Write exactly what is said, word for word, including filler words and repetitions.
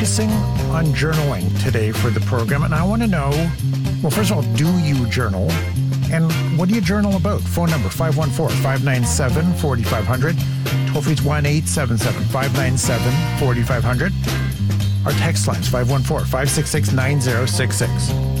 focusing on journaling today for the program, and I want to know, well, first of all, do you journal? And what do you journal about? Phone number five one four, five nine seven, four five zero zero. Toll free is one eight seven seven, five nine seven, four five zero zero. Our text lines five one four, five six six, nine zero six six.